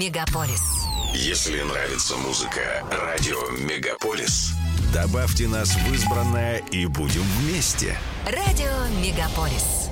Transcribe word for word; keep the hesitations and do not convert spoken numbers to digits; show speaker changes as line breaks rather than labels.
Мегаполис.
Если нравится музыка «Радио Мегаполис»,
добавьте нас в избранное и будем вместе.
Радио Мегаполис.